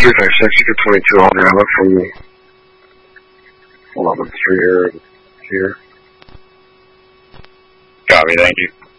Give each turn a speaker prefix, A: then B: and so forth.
A: 356, you get 2200. I look from the 11 3 here and here.
B: Copy, thank you.